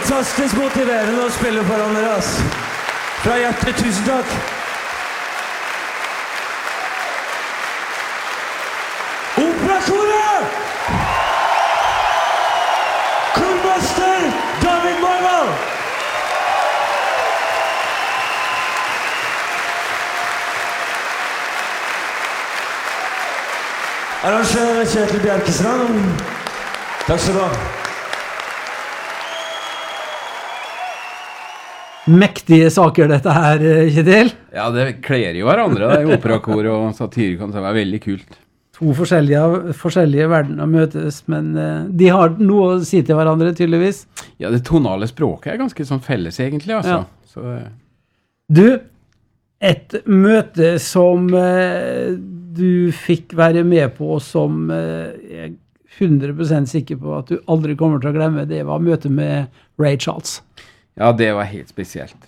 fantastisk motiverende å spille foran dere, ass. Fra hjertet, tusen takk. Operakoret! Kormester David Marval! Arrangør Kjetil Bjerkestrand. Takk skal du ha. Mektige saker dette her, Kjetil. Ja, det kler jo hverandre, det er operakor og satyrikon, så det var veldig kult. To forskjellige verdener møtes, men de har noe å si til hverandre, tydeligvis. Ja, det tonale språket er ganske sånn felles, egentlig, altså. Ja. Så, Du, et møte som du fikk være med på, som jeg er 100% sikker på at du aldri kommer til å glemme, det var møtet med Ray Charles. ja, det var helt spesielt.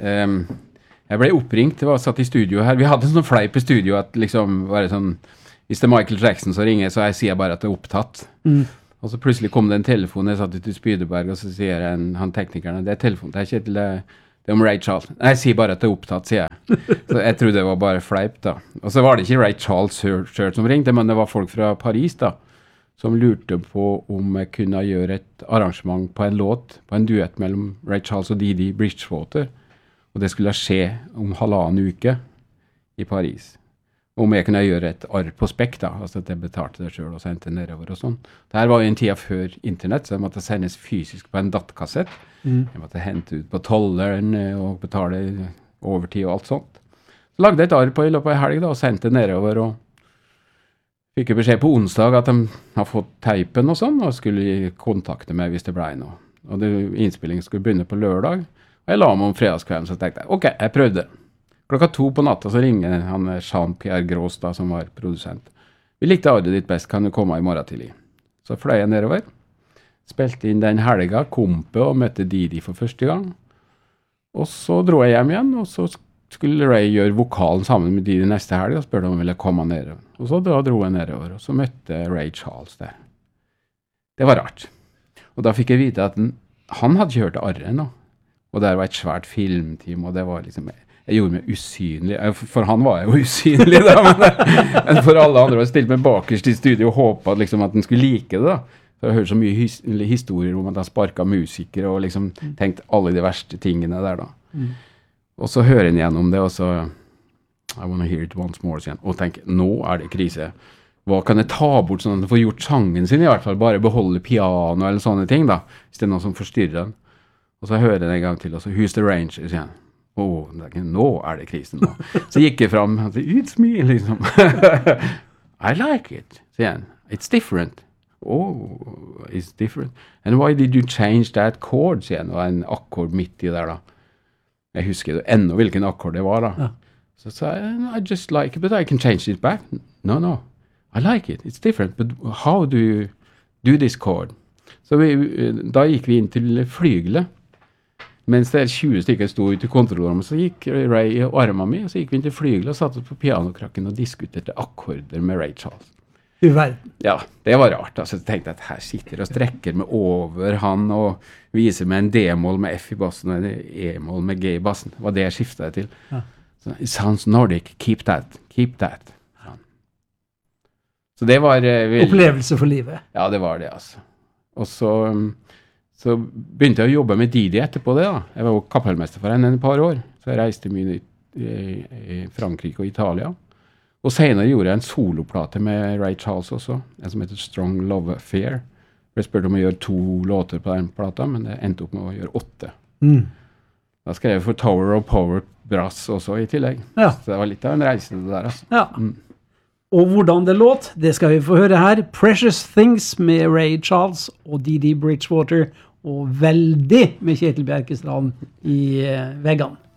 Jeg ble oppringt, det var satt i studio her. Vi hadde en sånn fleip i studio at liksom var det sånn, hvis det er Michael Jackson så ringer jeg, så jeg sier bare at det er opptatt. Og så plutselig kom det en telefon, jeg satt ute i Spydeberg, og så sier han teknikerne, det er telefon, det er Kjetil, det er om Ray Charles. Nei, jeg sier bare at det er opptatt, sier jeg. Så jeg trodde det var bare fleip da. Og så var det ikke Ray Charles selv som ringte, men det var folk fra Paris da, som lurte på om jeg kunne gjøre et arrangement på en låt, på en duett mellom Ray Charles og Didi Bridgewater. Og det skulle skje om 1,5 uke i Paris. Om jeg kunne gjøre et arr på spekk da, altså at jeg betalte det selv og sendte nedover og sånn. Dette var jo en tid før internett, så det måtte sendes fysisk på en datakassett. Jeg måtte hente ut på tolleren og betale overtid og alt sånt. Så lagde jeg et arr på i løpet av en helg da, og sendte nedover og fikk jeg beskjed på onsdag at de har fått teipen og sånn, og skulle kontakte meg hvis det ble noe. Og innspillingen skulle begynne på lørdag, og jeg la meg om fredagskvelden, så tenkte jeg, ok, jeg prøvde. 2:00 på natta så ringer han Jean-Pierre Gros da, som var produsent. Vi likte arret ditt best, kan du komme i morgen tidlig? Så fløy jeg nedover, spilte inn den helga, kompe og møtte Didi for første gang. Og så dro jeg hjem igjen, og så skulle Ray gjøre vokalen sammen med Didi neste helg, og spørte om han ville komme nedover. Og så dro jeg nedover, og så møtte Ray Charles der. Det var rart. Og da fikk jeg vite at han hadde ikke hørt arret nå. Og der var et svært filmteam, og det var liksom, jeg gjorde meg usynlig. For han var jeg jo usynlig da, men for alle andre var jeg stilt meg bakerst i studio og håpet liksom at den skulle like det da. For jeg har hørt så mye historier om at han sparket musikere og liksom tenkt alle de verste tingene der da. Og så hører han gjennom det, og så I wanna hear it once more, igjen. Og tenker, nå er det krise. Hva kan jeg ta bort sånn at han får gjort sangen sin i hvert fall, bare beholde piano eller sånne ting da, hvis det er noe som forstyrrer den. Og så hører jeg en gang til, og så who's the ranger, sier han. Nå er det krisen nå. Så gikk jeg frem, og sa, it's me, liksom. I like it, sier han. It's different. It's different. And why did you change that chord, sier han. Og en akkord midt i der da. Jeg husker ennå hvilken akkord det var da. Ja. Så sa jeg, I just like it, but I can change it back. No, I like it. It's different, but how do you do this chord? Så da gikk vi inn til flygelet. Mens det 20 stykker stod ute i kontrollrommet, så gikk Ray og armen min, og så gikk vi inn til flygelet og satt på pianokrakken og diskuterte akkorder med Ray Charles. I verden. Ja, det var rart. Altså, jeg tenkte at her sitter og strekker meg over han og viser meg en D-mål med F i bassen og en E-mål med G i bassen. Det var det jeg skiftet til. Ja. Så, it sounds Nordic, keep that. Ja. Så det var opplevelse for livet. Ja, det var det, altså. Og så begynte jeg å jobbe med Didi etterpå det da. Jeg var jo kapellmester for henne et par år. Så jeg reiste mye i Frankrike og Italia. Og senere gjorde jeg en soloplate med Ray Charles også, en som heter Strong Love Affair. Jeg spurte om å gjøre 2 låter på den plata, men det endte opp med å gjøre 8. Da skrev jeg for Tower of Power Brass også i tillegg. Ja. Så det var litt av en reise det der, altså. Ja. Og hvordan det låt, det skal vi få høre her. Precious Things med Ray Charles og Didi Bridgewater, og veldig med Kjetil Bjerkestrand i veggene.